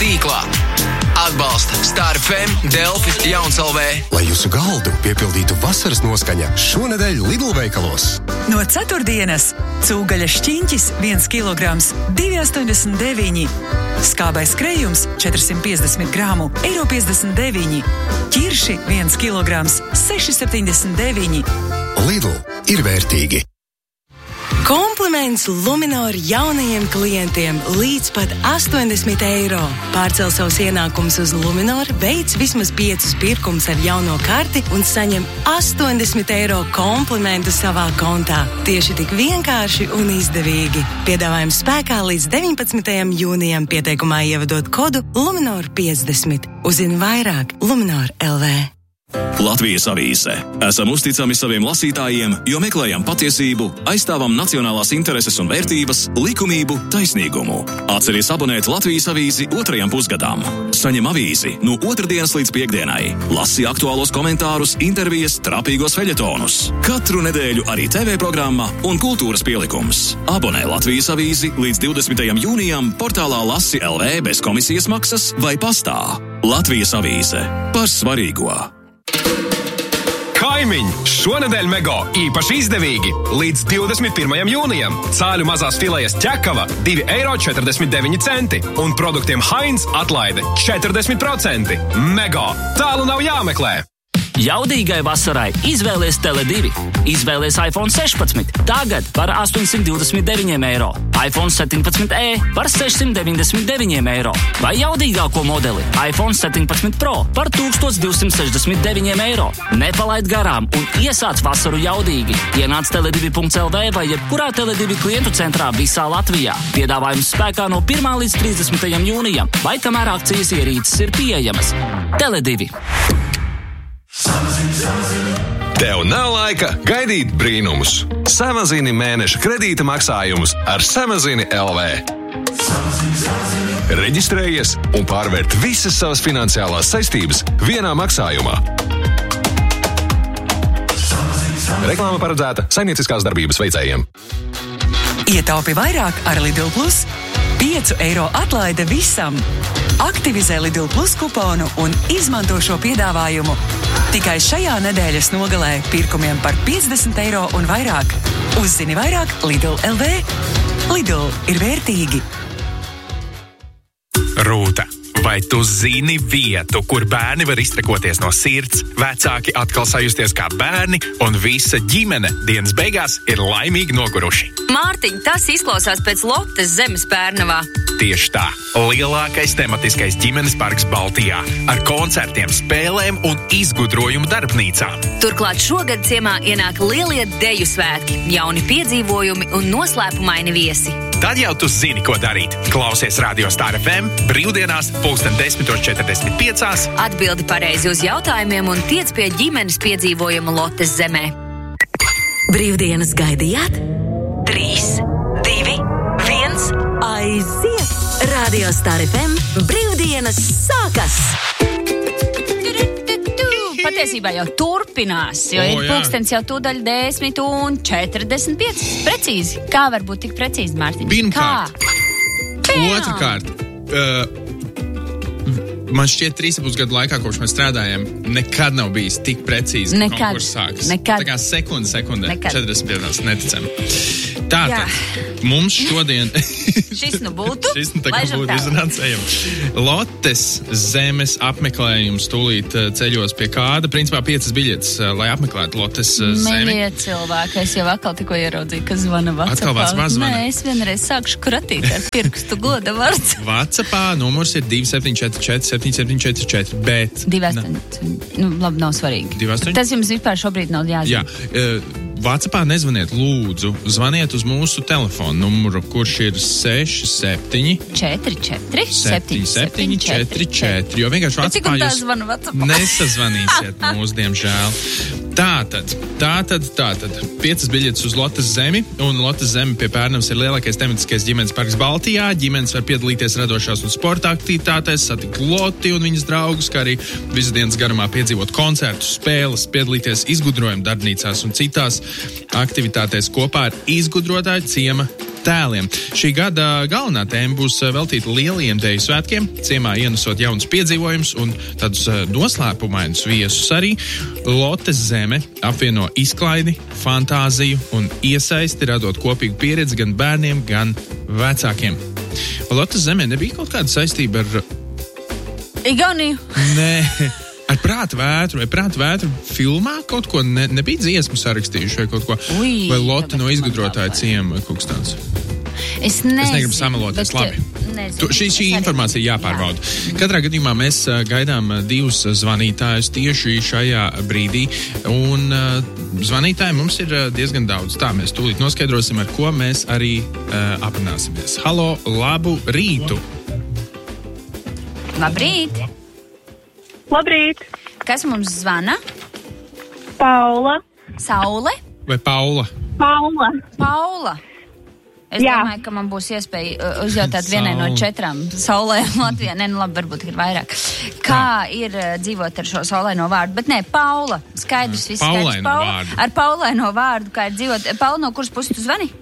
tīklā. Atbalsta Star FM, Delfi, Jaunsalv. Lai jūsu galdu piepildītu vasaras noskaņa šonedēļ Lidl veikalos. No ceturtdienas cūgaļa šķiņķis 1 kilograms 2,89. Skābais krējums 450 gramu €59. Ķirši 1 kilograms 6,79. Lidl ir vērtīgi. Kompliments Luminor jaunajiem klientiem līdz pat €80. Pārcel savus ienākumus uz Luminor, veic vismaz 5 pirkumus ar jauno karti un saņem €80 komplimentu savā kontā. Tieši tik vienkārši un izdevīgi. Piedāvājums spēkā līdz 19. jūnijam, pieteikumā ievadot kodu Luminor 50. Uzzini vairāk Luminor LV. Latvijas avīze. Esam uzticami saviem lasītājiem, jo meklējam patiesību, aizstāvam nacionālās intereses un vērtības, likumību, taisnīgumu. Atceries abonēt Latvijas avīzi 2. pusgadam. Saņem avīzi no otrdienas līdz piekdienai. Lasi aktuālos komentārus, intervijas, trapīgos feļetonus. Katru nedēļu arī TV programma un kultūras pielikums. Abonē Latvijas avīzi līdz 20. jūnijam portālā Lasi LV bez komisijas maksas vai pastā. Latvijas avīze. Par svarīgo. Kaimiņi, šonedēļ Mego īpaši izdevīgi. Līdz 21. jūnijam cāļu mazās filejas ķekava €2,49 un produktiem Heinz atlaide 40%. Mego, tālu nav jāmeklē. Jaudīgai vasarai izvēlies Tele2. Izvēlies iPhone 16, tagad par €829, iPhone 17e par €699 vai jaudīgāko modeli iPhone 17 Pro par €1269. Nepalaid garām un iesāc vasaru jaudīgi. Ienāc tele2.lv vai jebkurā Tele2 klientu centrā visā Latvijā. Piedāvājums spēkā no 1. līdz 30. jūnijam, vai kamēr akcijas ierīces ir pieejamas. Tele2. Tev nav laika gaidīt brīnumus. Samazini mēneša kredīta maksājumus ar Samazini LV. Reģistrējies un pārvērt visas savas finansiālās saistības vienā maksājumā. Reklāma paredzēta saimnieciskās darbības veicējiem. Ietaupi vairāk ar Lidl Plus. €5 atlaide visam. Aktivizē Lidl Plus kuponu un izmanto šo piedāvājumu. Tikai šajā nedēļas nogalē pirkumiem par €50 un vairāk. Uzzini vairāk Lidl LV. Lidl ir vērtīgi. Rūta, vai tu zini vietu, kur bērni var iztrekoties no sirds, vecāki atkal sajusties kā bērni un visa ģimene dienas beigās ir laimīgi noguruši? Mārtiņ, tas izklausās pēc Lottes zemes Pērnavā. Tieši tā. Lielākais tematiskais ģimenes parks Baltijā ar koncertiem, spēlēm un izgudrojumu darbnīcām. Turklāt šogad ciemā ienāk lielie deju svētki, jauni piedzīvojumi un noslēpumaini viesi. Tad jau tu zini, ko darīt. Klausies Radio Star FM brīvdienās 10:45. Atbildi pareizi uz jautājumiem un tiec pie ģimenes piedzīvojuma Lottes zemē. Brīvdienas gaidījāt? 3, 2, 1, aiziet! Radio Star FM brīvdienas sākas! Patiesībā jau turpinās, jo ir pulkstens jau tūdaļ 10:45. Precīzi. Kā var būt tik precīzi, Mārtiņ? Pirmkārt. Otrkārt. Man šķiet 3,5 gadu laikā, kopš mēs strādājam, nekad nav bijis tik precīzi, ka konkurss sākas. Nekad. Tā kā sekundē, 45 neticam. Tātad, mums šodien... Šis nu būtu. Šis nu tā kā būtu izrunāts. Lottes zemes apmeklējums tūlīt ceļos pie kāda. Principā 5 biļetes, lai apmeklētu Lottes zemi. Mīļie cilvēki, es jau atkal tikko ieraudzīju, ka zvana WhatsAppā. Atkal zvana. Nē, es vienreiz sākšu kratīt ar pirkstu goda vārds. WhatsAppā numurs ir 2744 7744, bet... 28, labi, nav svarīgi. 28? Tas jums vispār šobrīd nav jāzina. Jā, WhatsAppā nezvaniet, lūdzu, zvaniet uz mūsu telefonu numuru, kurš ir 67 44 77 44, jo vienkārši WhatsAppā jūs nesazvanīsiet mūs, diemžēl. Tātad, 5 biļetes uz Lottes zemi, un Lottes zemi pie Pērnavas ir lielākais tematiskais ģimenes parks Baltijā. Ģimenes var piedalīties radošās un sporta aktivitātēs, satikt Loti un viņas draugus, kā arī visu dienas garumā piedzīvot koncertus, spēles, piedalīties izgudrojumu darbnīcās un citās aktivitātēs kopā ar izgudrotāju ciema tēliem. Šī gada galvenā tēma būs veltīta lielajiem deju svētkiem, ciemā ienesot jaunus piedzīvojumus un tādus noslēpumainus viesus arī. Lotes zeme apvieno izklaidi, fantāziju un iesaisti, radot kopīgu pieredzi gan bērniem, gan vecākiem. Lotes zemē nebija kaut kāda saistība ar... Igauniju? Nē... Ar prāta vētru, vai prāta vētru filmā kaut ko nebija dziesmu sarakstījuši vai kaut ko? Vai Lotte no izgudrotāja ciema vai kaut kas tāds? Es negribu samaloties, labi. Šī informācija jāpārbauda. Katrā gadījumā mēs gaidām 2 zvanītājus tieši šajā brīdī, un zvanītāji mums ir diezgan daudz. Tā, mēs tūlīt noskaidrosim, ar ko mēs arī aprunāsimies. Halo, labu rītu! Labrīt! Labrīt! Kas mums zvana? Paula. Saule? Vai Paula? Paula. Es domāju, ka man būs iespēja uzjautāt vienai no 4 saulēm Latvijā. Nē, labi, varbūt ir vairāk. Kā ir dzīvot ar šo saulēno vārdu? Bet nē, Paula. Skaidrs, viss skaidrs. Paula. Ar paulaino vārdu, kā ir dzīvot. Paula, no kuras puses tu zvani?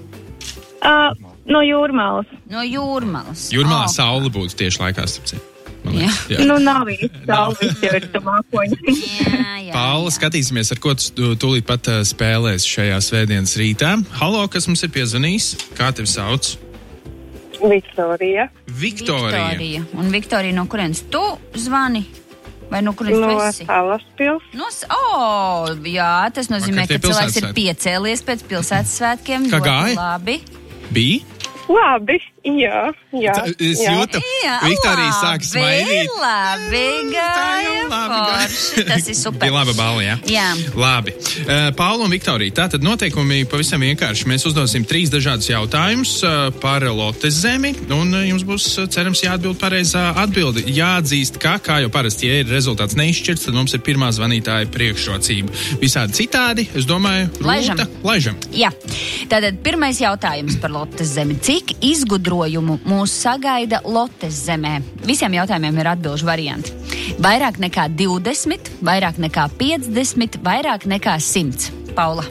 No Jūrmalas. No Jūrmalas. Jūrmalā saule būtu tieši laikā, starpcīt. Jā. Nu, nav īsti saule, jau ir mākoņi. Paula, skatīsimies, ar ko tu tūlīt pat spēlēs šajā svētdienas rītā. Halo, kas mums ir piezvanījis? Kā tevi sauc? Viktorija. Viktorija. Un Viktorija, no kurienes tu zvani? Vai no kurienes tu esi? No Salaspils. Jā, tas nozīmē, ka cilvēks ir piecēlies pēc pilsētas svētkiem. Kā gāja? Labi. Bija? Labi, jā. Es jūtu, Viktorija sāk smaidīt. Labi, forši. Tas ir super. Bija laba balva, jā? Jā. Labi. Paula un Viktorija, tātad noteikumi pavisam vienkārši. Mēs uzdosim 3 dažādus jautājumus par Lotes zemi, un jums būs, cerams, jāatbild pareizā atbildi. Jāatzīst, kā jau parasti, ja ir rezultāts neizšķirts, tad mums ir pirmā zvanītāja priekšrocība. Visādi citādi, es domāju, laižam. Jā. Tātad pirmais jautājums par Lotes zemi. Cik izgudrojumu mūs sagaida Lotes zemē? Visiem jautājumiem ir atbilžu varianti. Vairāk nekā 20, vairāk nekā 50, vairāk nekā 100. Paula?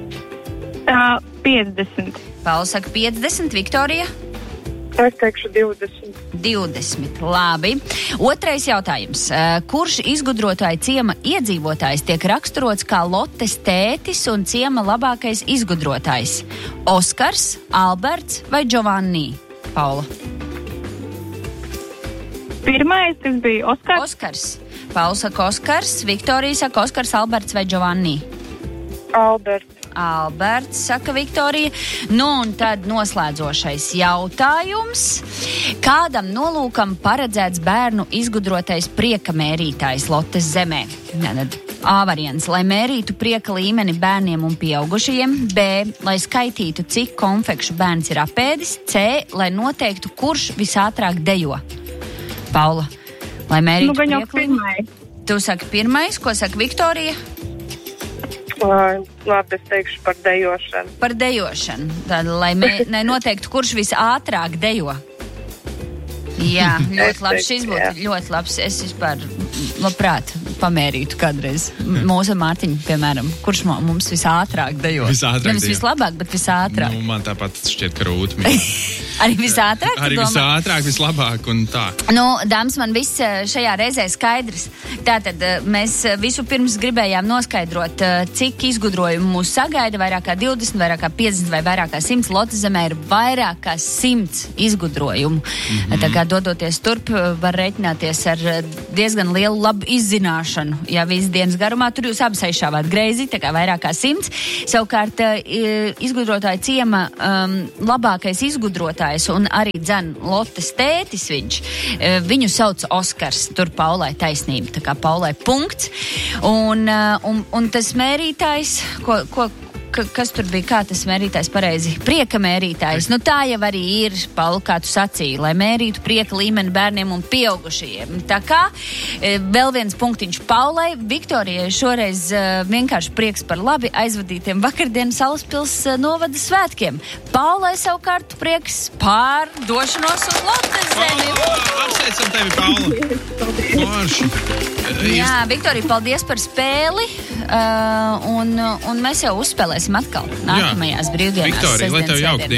50. Paula saka 50, Viktorija? Es teikšu 20. 20, labi. Otrais jautājums. Kurš izgudrotāja ciema iedzīvotājs tiek raksturots kā Lotes tētis un ciema labākais izgudrotājs? Oskars, Alberts vai Giovanni? Paula? Pirmais, tas bija Oskars. Oskars. Paula saka Oskars, Viktorija saka Oskars, Alberts vai Giovanni? Alberts, saka Viktorija. Nu, un tad noslēdzošais jautājums. Kādam nolūkam paredzēts bērnu izgudrotais prieka mērītājs Lotes zemē? A variants, lai mērītu prieka līmeni bērniem un pieaugušajiem. B, lai skaitītu, cik konfekšu bērns ir apēdis. C, lai noteiktu, kurš visātrāk dejo. Paula, lai mērītu prieka līmeni. Tu saki pirmais, ko saka Viktorija? Labi, es teikšu par dejošanu. Par dejošanu. Tad, lai noteiktu, kurš visātrāk dejo. Jā, ļoti labi. Šis būtu ļoti labs. Es vispār labprāt pamērītu kādreiz. Mūsu Mārtiņu, piemēram, kurš mums visātrāk dejo. Nevis vislabāk, bet visātrāk. Nu, man tāpat šķiet, ka rūt. Arī visātrāk? Arī visātrāk, vislabāk un tā. Nu, dāmas, man viss šajā reizē skaidrs. Tātad mēs visu pirms gribējām noskaidrot, cik izgudrojumu mūs sagaida. Vairāk kā 20, vairāk kā 50 vai vairāk kā 100. Lotes zemē ir vairāk kā 100 izgudrojumu. Tā kā dodoties turp, var rēķināties ar diezgan lielu labu izzināšanu. Ja visu dienas garumā tur jūs abi saišāvāt greizi, tā kā vairāk kā 100. Savukārt izgudrotāja ciema labākais izgudrotājs un arī Lotes tētis viņš. Viņu sauc Oskars. Tur Paulai taisnība. Tā kā Paulai punkts. Un tas mērītājs, kas tur bija, kā tas mērītājs pareizi? Prieka mērītājs. Nu tā jau arī ir, Paula, kā tu sacīji, lai mērītu prieka līmeni bērniem un pieaugušajiem. Tā kā vēl viens punktiņš Paulai. Viktorijai šoreiz vienkārši prieks par labi aizvadītiem vakardienas Salaspils novada svētkiem. Paulai savukārt prieks pār došanos uz Lotes zemi. Apsveicam tevi, Paula! Jā, Viktorija, paldies par spēli. Un mēs jau uzspēlēsim atkal nākamajās brīvdienās. Viktorija, lai tev jauka diena!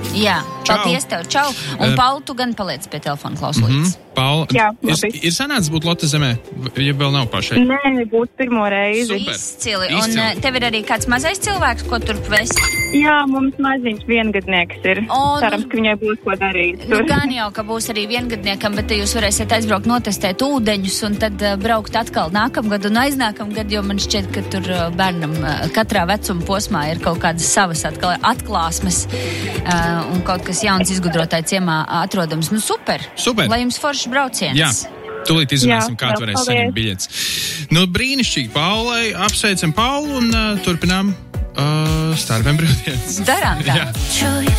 Jā, paldies tev, čau. Un Paula, tu gan paliec pie telefona klausulītes. Paula, ir sanācis būt Lotas zemē, ja vēl nav pašai? Nē, būtu pirmo reizi. Izcili. Un tev ir arī kāds mazais cilvēks, ko tur vest? Jā, mums maziņš viengadnieks ir. Cerams, ka viņai būs ko darīt. Nu, gan jau, ka būs arī viengadniekam, bet jūs varēsiet aizbraukt, notestēt ūdeņus un tad braukt atkal nākamgad un aiznākamgad, jo man šķiet, ka tur bērnam katrā vecuma posmā ir kaut kādas savas atklāsmes un kaut kas jauns izgudrotāji ciemā atrodams. Nu, super. Lai jums foršs brauciens. Jā. Tūlīt izrunāsim, kā tu varēsi saņemt biļetes. Nu, brīnišķīgi, Paulai, apsveicam Paulu un turpinām Starpiem brīvdienas. Darām tā.